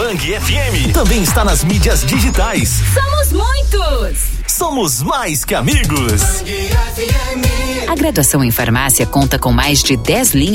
Bang FM. Também está nas mídias digitais. Somos muitos! Somos mais que amigos. A graduação em farmácia conta com mais de 10 linhas